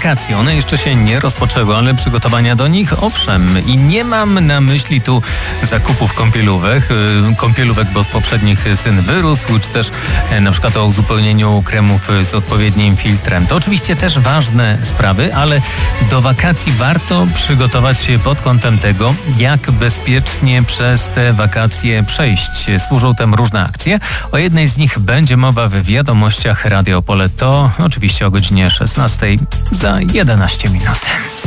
wakacje. One jeszcze się nie rozpoczęły, ale przygotowania do nich owszem. I nie mam na myśli tu zakupów kąpielówek, bo z poprzednich syn wyrósł, czy też na przykład o uzupełnieniu kremów z odpowiednim filtrem. To oczywiście też ważne sprawy, ale do wakacji warto przygotować się pod kątem tego, jak bezpiecznie przez te wakacje przejść. Służą temu różne akcje. O jednej z nich będzie mowa w wiadomościach Radia Opole. To oczywiście o godzinie 16 za 11 minut.